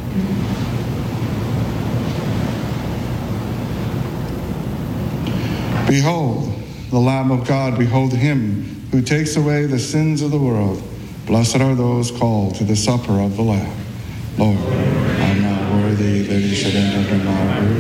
Behold, the Lamb of God, behold him who takes away the sins of the world. Blessed are those called to the supper of the Lamb. Lord, I am not worthy that you should enter into my roof,